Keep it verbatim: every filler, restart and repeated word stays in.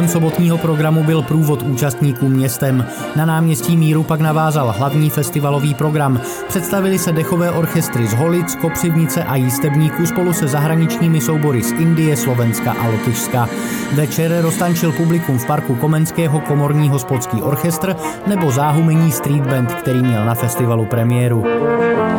Vrcholem sobotního programu byl průvod účastníků městem. Na náměstí Míru pak navázal hlavní festivalový program. Představili se dechové orchestry z Holic, Kopřivnice a Jistebníků spolu se zahraničními soubory z Indie, Slovenska a Lotyšska. Večer roztančil publikum v parku Komenského komorní hospodský orchestr nebo záhumení street band, který měl na festivalu premiéru.